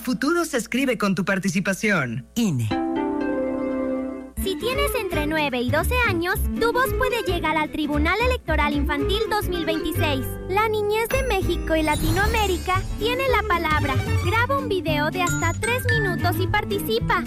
El futuro se escribe con tu participación. INE. Si tienes entre 9 y 12 años, tu voz puede llegar al Tribunal Electoral Infantil 2026. La niñez de México y Latinoamérica tiene la palabra. Graba un video de hasta 3 minutos y participa.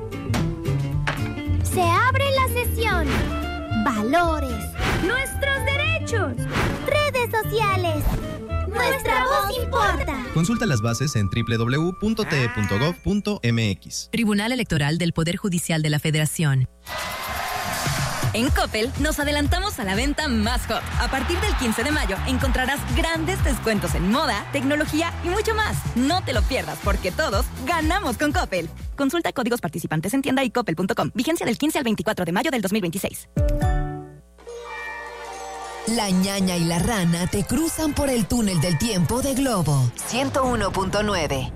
Se abre la sesión. Valores. Nuestros derechos. Redes sociales. Nuestra voz importa. Consulta las bases en www.te.gov.mx. Tribunal Electoral del Poder Judicial de la Federación. En Coppel nos adelantamos a la venta más hot. A partir del 15 de mayo encontrarás grandes descuentos en moda, tecnología y mucho más. No te lo pierdas porque todos ganamos con Coppel. Consulta códigos participantes en tienda y coppel.com. Vigencia del 15 al 24 de mayo del 2026. La ñaña y la rana te cruzan por el túnel del tiempo de Globo 101.9.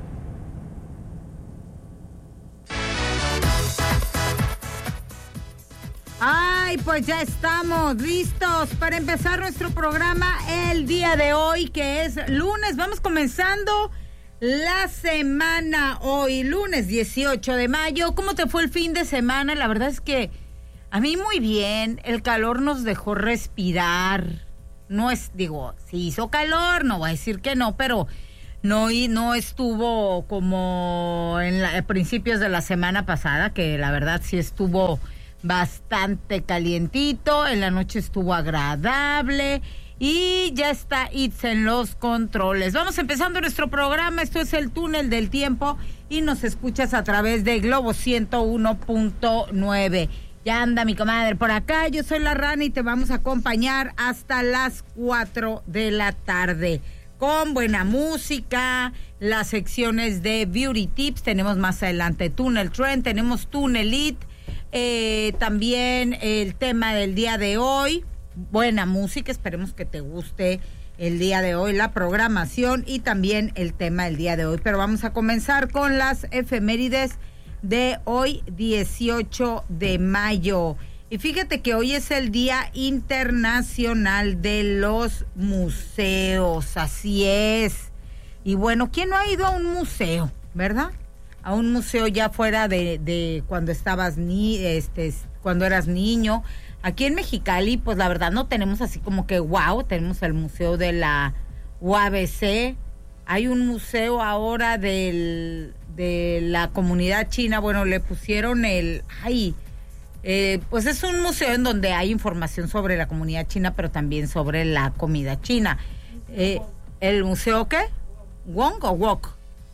Ay, pues ya estamos listos para empezar nuestro programa el día de hoy, que es lunes. Vamos comenzando la semana hoy, lunes 18 de mayo. ¿Cómo te fue el fin de semana? La verdad es que a mí muy bien. El calor nos dejó respirar. Sí hizo calor, no voy a decir que no, pero no estuvo como a principios de la semana pasada, que la verdad sí estuvo bastante calientito. En la noche estuvo agradable y ya está Itz en los controles. Vamos empezando nuestro programa. Esto es el túnel del tiempo y nos escuchas a través de Globo 101.9. Ya anda mi comadre por acá. Yo soy la Rana y te vamos a acompañar hasta las 4 de la tarde con buena música, las secciones de Beauty Tips. Tenemos más adelante Tunnel Trend, tenemos Tunnel It. También el tema del día de hoy, buena música, esperemos que te guste el día de hoy, la programación y también el tema del día de hoy. Pero vamos a comenzar con las efemérides de hoy, 18 de mayo. Y fíjate que hoy es el Día Internacional de los Museos, así es. Y bueno, ¿quién no ha ido a un museo, verdad? A un museo ya fuera de cuando estabas cuando eras niño. Aquí en Mexicali, pues la verdad no tenemos así como que wow, tenemos el museo de la UABC, hay un museo ahora de la comunidad china, bueno, le pusieron pues es un museo en donde hay información sobre la comunidad china, pero también sobre la comida china. ¿El museo qué? ¿Wong o Wok?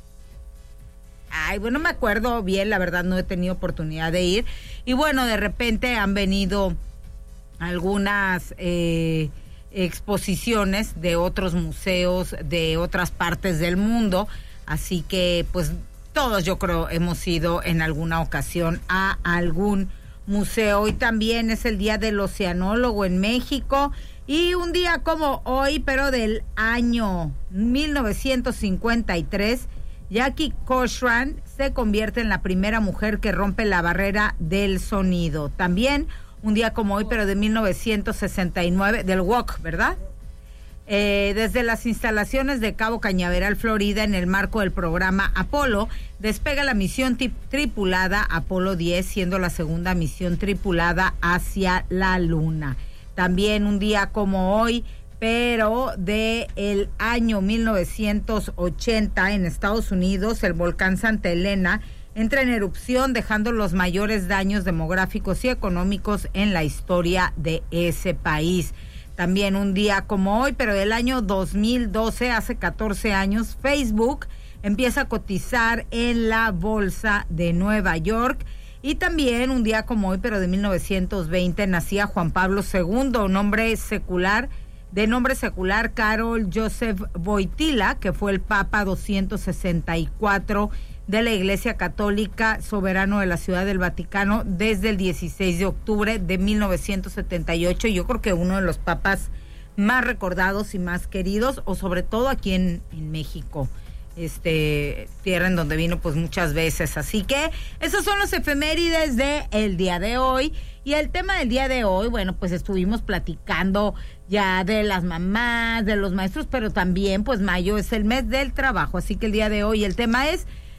Ay, bueno, me acuerdo bien, la verdad no he tenido oportunidad de ir. Y bueno, de repente han venido algunas exposiciones de otros museos de otras partes del mundo. Así que, pues, todos yo creo hemos ido en alguna ocasión a algún museo. Y también es el Día del Oceanólogo en México. Y un día como hoy, pero del año 1953... Jackie Cochran se convierte en la primera mujer que rompe la barrera del sonido. También un día como hoy, pero de 1969, del Walk, ¿verdad? Desde las instalaciones de Cabo Cañaveral, Florida, en el marco del programa Apolo, despega la misión tripulada Apolo 10, siendo la segunda misión tripulada hacia la Luna. También un día como hoy, pero de el año 1980 en Estados Unidos, el volcán Santa Elena entra en erupción, dejando los mayores daños demográficos y económicos en la historia de ese país. También un día como hoy, pero del año 2012, hace 14 años, Facebook empieza a cotizar en la bolsa de Nueva York. Y también un día como hoy, pero de 1920, nacía Juan Pablo II, de nombre secular Karol Joseph Wojtyła, que fue el Papa 264 de la Iglesia Católica, soberano de la Ciudad del Vaticano desde el 16 de octubre de 1978. Yo creo que uno de los papas más recordados y más queridos, o sobre todo aquí en México, tierra en donde vino pues muchas veces. Así que esos son los efemérides del día de hoy. Y el tema del día de hoy, bueno, pues estuvimos platicando ya de las mamás, de los maestros, pero también pues mayo es el mes del trabajo, así que el día de hoy el tema es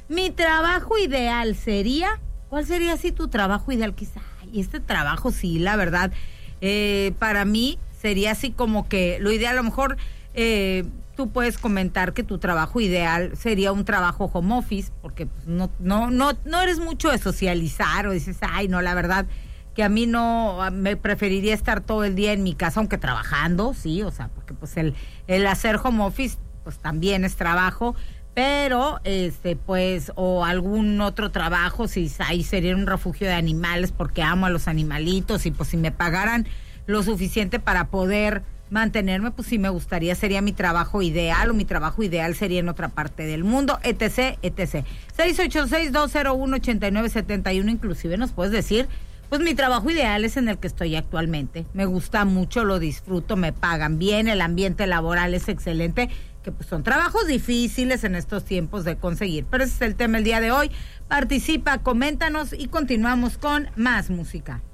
Mi trabajo ideal sería, ¿cuál sería así tu trabajo ideal? Quizá, y este trabajo sí, la verdad, para mí sería así como que lo ideal, a lo mejor tú puedes comentar que tu trabajo ideal sería un trabajo home office, porque pues, no eres mucho de socializar o dices, ay, no, la verdad que a mí no, me preferiría estar todo el día en mi casa, aunque trabajando, sí, o sea, porque pues el hacer home office, pues también es trabajo, pero pues, o algún otro trabajo, si ahí sería un refugio de animales, porque amo a los animalitos, y pues si me pagaran lo suficiente para poder mantenerme, pues sí me gustaría, sería mi trabajo ideal, o mi trabajo ideal sería en otra parte del mundo, etc, etc. 686-201-8971, inclusive nos puedes decir, pues mi trabajo ideal es en el que estoy actualmente. Me gusta mucho, lo disfruto, me pagan bien, el ambiente laboral es excelente, que pues son trabajos difíciles en estos tiempos de conseguir. Pero ese es el tema el día de hoy. Participa, coméntanos y continuamos con más música.